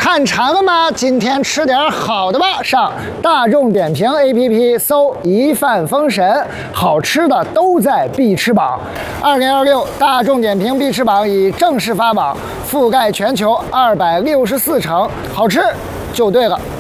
看馋了吗？今天吃点好的吧！上大众点评 APP 搜“一饭封神”，好吃的都在必吃榜。2026大众点评必吃榜已正式发榜，覆盖全球264城，好吃就对了。